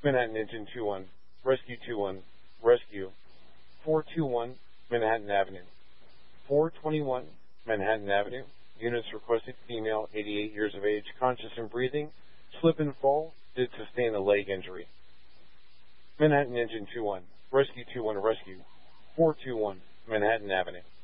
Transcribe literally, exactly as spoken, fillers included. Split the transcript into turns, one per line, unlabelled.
Manhattan Engine two one, Rescue two one, Rescue. four two one, Manhattan Avenue. four twenty-one, Manhattan Avenue. Units requested female, eighty-eight years of age, conscious and breathing. Slip and fall, did sustain a leg injury. Manhattan Engine two one, Rescue two one, Rescue. four two one, Manhattan Avenue.